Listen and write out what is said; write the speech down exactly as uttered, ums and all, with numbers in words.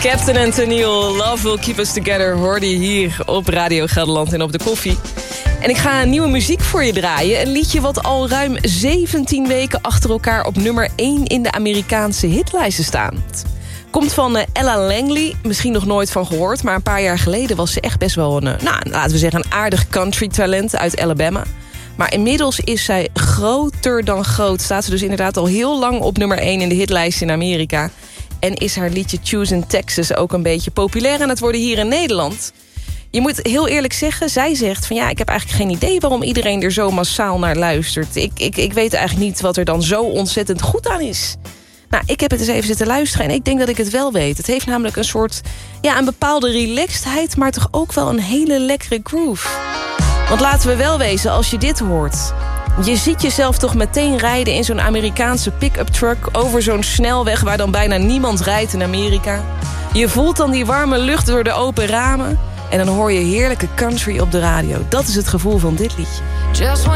Captain en Tennille, Love Will Keep Us Together, hoorde je hier op Radio Gelderland en op de koffie. En ik ga nieuwe muziek voor je draaien. Een liedje wat al ruim zeventien weken achter elkaar op nummer één in de Amerikaanse hitlijsten staat. Komt van uh, Ella Langley, misschien nog nooit van gehoord, maar een paar jaar geleden was ze echt best wel een, uh, nou, laten we zeggen, een aardig country talent uit Alabama. Maar inmiddels is zij groter dan groot. Staat ze dus inderdaad al heel lang op nummer één in de hitlijst in Amerika. En is haar liedje Choose in Texas ook een beetje populair aan het worden hier in Nederland. Je moet heel eerlijk zeggen, zij zegt van ja, ik heb eigenlijk geen idee waarom iedereen er zo massaal naar luistert. Ik, ik, ik weet eigenlijk niet wat er dan zo ontzettend goed aan is. Nou, ik heb het eens even zitten luisteren en ik denk dat ik het wel weet. Het heeft namelijk een soort, ja, een bepaalde relaxedheid, maar toch ook wel een hele lekkere groove. Want laten we wel wezen, als je dit hoort, je ziet jezelf toch meteen rijden in zo'n Amerikaanse pick-up truck over zo'n snelweg waar dan bijna niemand rijdt in Amerika. Je voelt dan die warme lucht door de open ramen en dan hoor je heerlijke country op de radio. Dat is het gevoel van dit liedje.